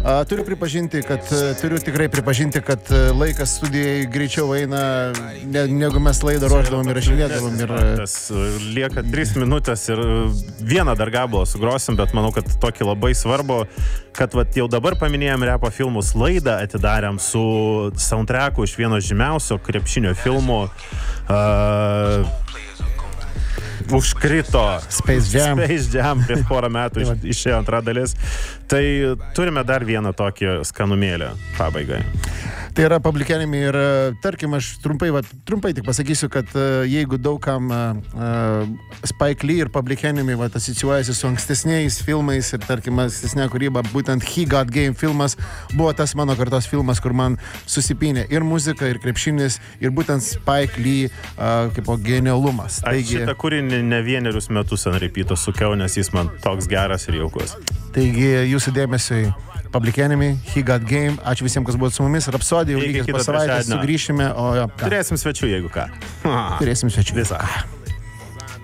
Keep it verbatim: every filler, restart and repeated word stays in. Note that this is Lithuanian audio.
A, turiu pripažinti, kad turiu tikrai pripažinti, kad laikas studijai greičiau eina, ne, negu mes laidą ruoždavom ir rašinėdavom. Ir... Tas lieka tris minutės ir vieną dar gabalą sugrosim, bet manau, kad tokį labai svarbu, kad vat, jau dabar paminėjom repo filmus, laidą atidarėm su soundtracku iš vieno žymiausio krepšinio filmų. Uh, Užkrito Space Jam. Space Jam prieš porą metų iš, išėjo antra dalis. Tai turime dar vieną tokį skanumėlį pabaigai. Tai yra Public Enemy ir, tarkim, aš trumpai, va, trumpai tik pasakysiu, kad uh, jeigu daugam uh, Spike Lee ir Public Enemy va, asocijuojasi su ankstesniais filmais ir, tarkim, ankstesnė kūryba, būtent He Got Game filmas buvo tas mano kartos filmas, kur man susipynė ir muzika, ir krepšinis, ir būtent Spike Lee uh, kaip o genialumas. Taigi, aš šitą kūrinį ne vienerius metus ant repeato sukiau, nes jis man toks geras ir jaukus. Taigi, jūsų dėmesiui Public Enemy, He Got Game. Ačiū visiems, kas buvo su mumis. Rapsodija, jau lygis po savaitės sugrįšime. O, jo, turėsim svečių, jeigu ką. Turėsim svečių. Visą.